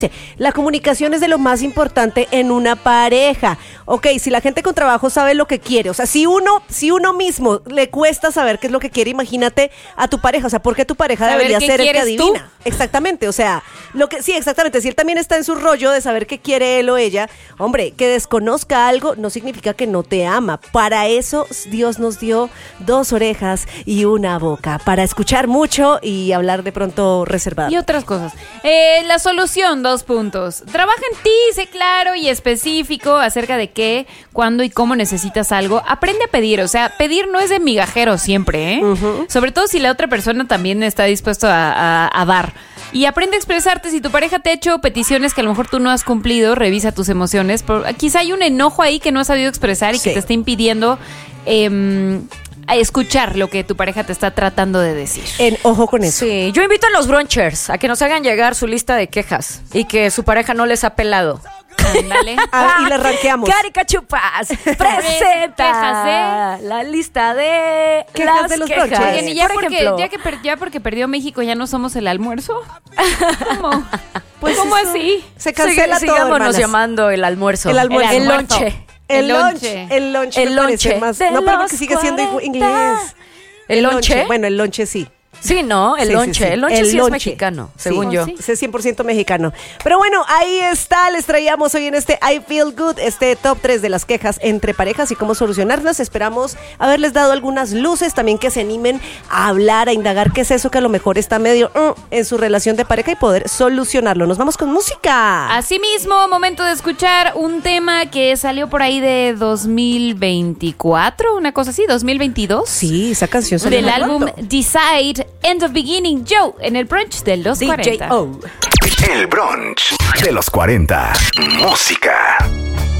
La comunicación es de lo más importante en una pareja. Ok, si la gente con trabajo sabe lo que quiere, o sea, si uno mismo le cuesta saber qué es lo que quiere, imagínate a tu pareja, o sea, ¿por qué tu pareja debería ser el que adivina? ¿Tú? Exactamente, o sea, sí, exactamente, si él también está en su rollo de saber qué quiere él o ella, hombre, que desconozca algo no significa que no te ama. Para eso Dios nos dio 2 orejas y una boca, para escuchar mucho y hablar de pronto reservado. Y otras cosas. La solución, 2 puntos. Trabaja en ti, sé claro y específico acerca de qué, cuándo y cómo necesitas algo. Aprende a pedir, o sea, pedir no es de migajero siempre, ¿eh? Uh-huh. Sobre todo si la otra persona también está dispuesto a dar. Y aprende a expresarte. Si tu pareja te ha hecho peticiones que a lo mejor tú no has cumplido, revisa tus emociones. Quizá hay un enojo ahí que no has sabido expresar y que te está impidiendo a escuchar lo que tu pareja te está tratando de decir. Ojo con eso. Sí, yo invito a los brunchers a que nos hagan llegar su lista de quejas y que su pareja no les ha pelado. Ándale. Y la ranqueamos. Caricachupas presenta la lista de quejas de los brunchers. Oigan, y ya porque perdió México, ¿ya no somos el almuerzo? ¿Cómo? Pues ¿cómo así? Se cancela todo, sigámonos llamando el almuerzo. El almuerzo. El lonche. El lonche. No, pero porque sigue siendo inglés. ¿El lonche? Bueno, el lonche sí. Sí, ¿no? El lonche. Sí. El lonche sí es mexicano, según yo. Sí, es 100% mexicano. Pero bueno, ahí está. Les traíamos hoy en este I Feel Good, este top 3 de las quejas entre parejas y cómo solucionarlas. Esperamos haberles dado algunas luces, también que se animen a hablar, a indagar qué es eso que a lo mejor está medio en su relación de pareja y poder solucionarlo. Nos vamos con música. Asimismo, momento de escuchar un tema que salió por ahí de 2024, una cosa así, 2022. Sí, esa canción salió del álbum Decide, End of Beginning, Joe, en el brunch de los 40. El brunch de los 40. Música.